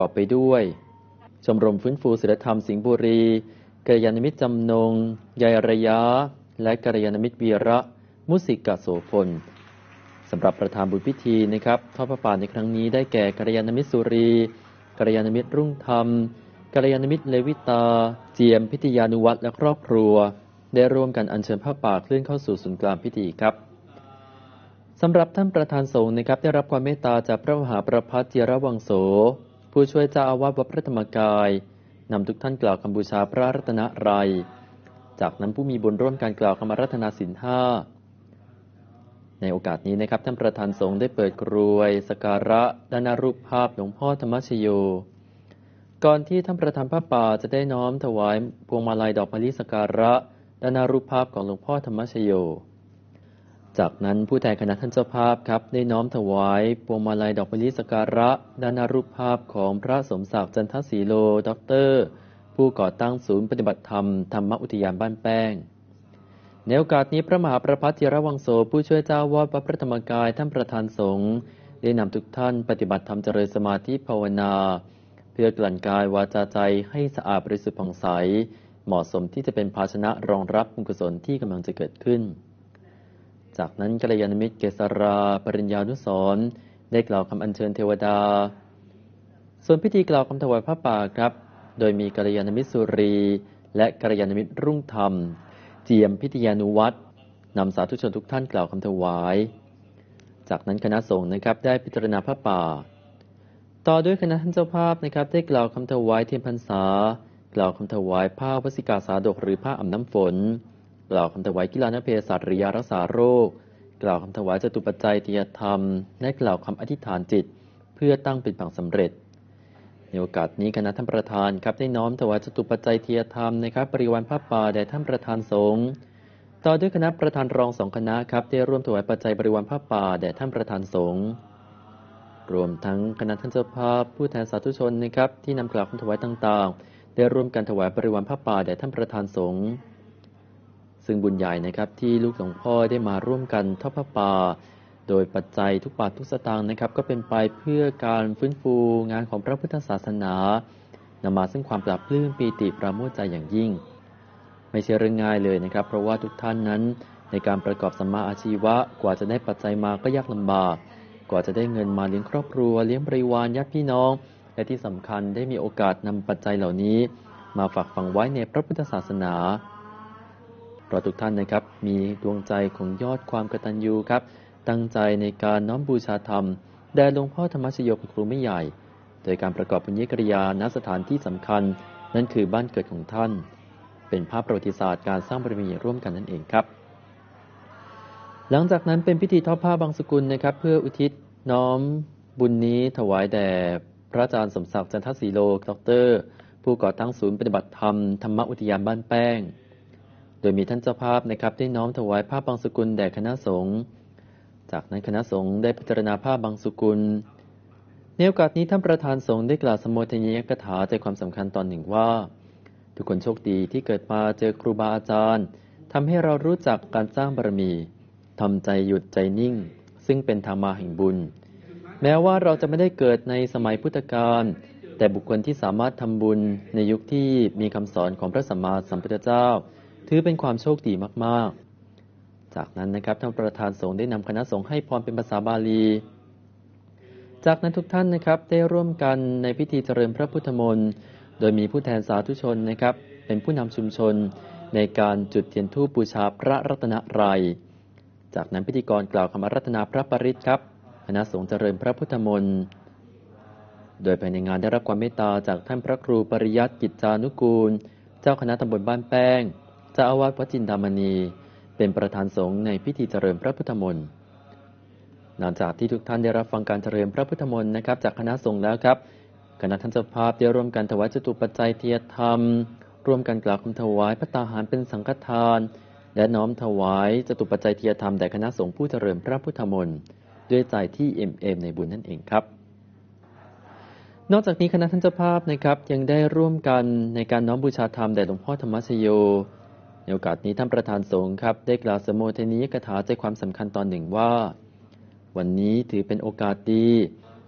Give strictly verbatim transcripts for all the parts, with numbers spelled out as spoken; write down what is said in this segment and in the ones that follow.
ประกอบไปด้วยชมรมฟื้นฟูศีลธรรมสิงห์บุรีกัลยาณมิตรจำนงยายระยะและกัลยาณมิตรวีระมุสิกโสพลสำหรับประธานบุญพิธีนะครับทอดพระป่าในครั้งนี้ได้แก่กัลยาณมิตรสุรีกัลยาณมิตรรุ่งธรรมกัลยาณมิตรเลวิตาเจียมพิทยานุวัฒน์และครอบครัวได้ร่วมกันอัญเชิญผ้าป่าเคลื่อนเข้าสู่ศูนย์กลางพิธีครับสำหรับท่านประธานสงฆ์นะครับได้รับความเมตตาจากพระมหาประภัตจิรวังโสผู้ช่วยเจ้าอาวาสวัดพระธรรมกายนำทุกท่านกล่าวคำบูชาพระรัตนตรัยจากนั้นผู้มีบุญร่วมการกล่าวคำอาราธนาศีลห้าในโอกาสนี้นะครับท่านประธานสงฆ์ได้เปิดกรวยสักการะด้านหน้ารูปภาพหลวงพ่อธรรมชโยก่อนที่ท่านประธานผ้าป่าจะได้น้อมถวายพวงมาลัยดอกมะลิสักการะด้านหน้ารูปภาพของหลวงพ่อธรรมชโยจากนั้นผู้แทนคณะท่านเจ้าภาพครับได้น้อมถวายพวงมาลัยดอกมะลิสักการะด้านหน้ารูปภาพของพระสมศักดิ์จันทศรีโลด็อกเตอร์ผู้ก่อตั้งศูนย์ปฏิบัติธรรมธรรมอุทยานบ้านแป้งในโอกาสนี้พระมหาประภัตจิรวังโสผู้ช่วยเจ้าวาดวัดพระธรรมกายท่านประธานสงฆ์ได้นำทุกท่านปฏิบัติธรรมเจริญสมาธิภาวนาเพื่อกลั่นกายวาจาใจให้สะอาดบริสุทธิ์ผ่องใสเหมาะสมที่จะเป็นภาชนะรองรับบุญกุศลที่กำลังจะเกิดขึ้นจากนั้นกัลยาณมิตรเกษราปริญญานุสรณ์ได้กล่าวคำอัญเชิญเทวดาส่วนพิธีกล่าวคำถวายผ้าป่าครับโดยมีกัลยาณมิตรสุรีและกัลยาณมิตรรุ่งธรรมเจียมพิทยานุวัฒน์นำสาธุชนทุกท่านกล่าวคำถวายจากนั้นคณะสงฆ์นะครับได้พิจารณาผ้าป่าต่อด้วยคณะท่านเจ้าภาพนะครับได้กล่าวคำถวายเทียนพรรษากล่าวคำถวายผ้าวสิกาสาดกหรือผ้าอ่ำน้ำฝนกล่าวคำถวายกีฬานเภสัชหรือยารักษาโรคกล่าวคำถวายจตุปัจจัยทิยธรรมและกล่าวคำอธิษฐานจิตเพื่อตั้งเป็นฝั่งสำเร็จในโอกาสนี้คณะท่านประธานครับได้น้อมถวายจตุปัจจัยทิยธรรมนะครับบริวารผ้าป่าแด่ท่านประธานสงฆ์ต่อด้วยคณะประธานรองสองคณะครับได้ร่วมถวายปัจจัยบริวารผ้าป่าแด่ท่านประธานสงฆ์รวมทั้งคณะท่านเจ้าภาพผู้แทนสาธุชนนะครับที่นำกล่าวคำถวายต่างๆได้ร่วมกันถวายบริวารผ้าป่าแด่ท่านประธานสงฆ์ซึ่งบุญใหญ่นะครับที่ลูกหลวงพ่อได้มาร่วมกันทอดผ้าป่าโดยปัจจัยทุกบาททุกสตางค์นะครับก็เป็นไปเพื่อการฟื้นฟูงานของพระพุทธศาสนานำมาซึ่งความปราบปลื้มปีติปราโมทใจอย่างยิ่งไม่ใช่เรื่องง่ายเลยนะครับเพราะว่าทุกท่านนั้นในการประกอบสัมมาอาชีวะกว่าจะได้ปัจจัยมาก็ยากลำบากกว่าจะได้เงินมาเลี้ยงครอบครัวเลี้ยงบริวารญาติพี่น้องและที่สำคัญได้มีโอกาสนำปัจจัยเหล่านี้มาฝากฝังไว้ในพระพุทธศาสนาเพราะทุกท่านนะครับมีดวงใจของยอดความกตัญญูครับตั้งใจในการน้อมบูชาธรรมแด่หลวงพ่อธรรมชโยเป็นครูไม่ใหญ่โดยการประกอบบุญญกิริยาณสถานที่สำคัญนั่นคือบ้านเกิดของท่านเป็นภาพประวัติศาสตร์การสร้างบารมีร่วมกันนั่นเองครับหลังจากนั้นเป็นพิธีทอดผ้าบางสกุลนะครับเพื่ออุทิศน้อมบุญนี้ถวายแด่พระอาจารย์สมศักดิ์จันทศรีโลด็อกเตอร์ผู้ก่อตั้งศูนย์ปฏิบัติธรรมธรรมอุทยานบ้านแป้งโดยมีท่านเจ้าภาพนะครับได้น้อมถวายผ้าบางสกุลแด่คณะสงฆ์จากนั้นคณะสงฆ์ได้พิจารณาผ้าบางสกุลในโอกาสนี้ท่านประธานสงฆ์ได้กล่าวสมโภชนียกถาใจความสำคัญตอนหนึ่งว่าทุกคนโชคดีที่เกิดมาเจอครูบาอาจารย์ทำให้เรารู้จักการสร้างบารมีทำใจหยุดใจนิ่งซึ่งเป็นธรรมาแห่งบุญแม้ว่าเราจะไม่ได้เกิดในสมัยพุทธกาลแต่บุคคลที่สามารถทำบุญในยุคที่มีคำสอนของพระสัมมาสัมพุทธเจ้าถือเป็นความโชคดีมากๆจากนั้นนะครับท่านประธานสงฆ์ได้นำคณะสงฆ์ให้พรเป็นภาษาบาลีจากนั้นทุกท่านนะครับได้ร่วมกันในพิธีเจริญพระพุทธมนต์โดยมีผู้แทนสาธุชนนะครับเป็นผู้นำชุมชนในการจุดเทียนธูปบูชาพระรัตนตรัยจากนั้นพิธีกรกล่าวคำอาราธนาพระปริตรครับคณะสงฆ์เจริญพระพุทธมนต์โดยภายในงานได้รับความเมตตาจากท่านพระครูปริยัติกิจจานุกูลเจ้าคณะตำบลบ้านแป้งเจ้าอาวาสวัดจินดามณีเป็นประธานสงฆ์ในพิธีเจริญพระพุทธมนต์หลังจากที่ทุกท่านได้รับฟังการเจริญพระพุทธมนต์นะครับจากคณะสงฆ์แล้วครับคณะท่านเจ้าภาพได้ร่วมกันถวายจตุปัจจัยเทียธรรมร่วมกันกล่าวคำถวายภัตตาหารเป็นสังฆทานและน้อมถวายจตุปัจจัยเทียธรรมแด่คณะสงฆ์ผู้เจริญพระพุทธมนต์ด้วยใจที่เอ็มเอมในบุญนั่นเองครับนอกจากนี้คณะท่านเจ้าภาพนะครับยังได้ร่วมกันในการน้อมบูชาธรรมแด่หลวงพ่อธรรมชโยในโอกาสนี้ท่านประธานสงฆ์ครับได้กล่าวสมโภชนียกถาใจความสำคัญตอนหนึ่งว่าวันนี้ถือเป็นโอกาสดี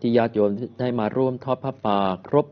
ที่ญาติโยมได้มาร่วมทอดผ้าป่าครบ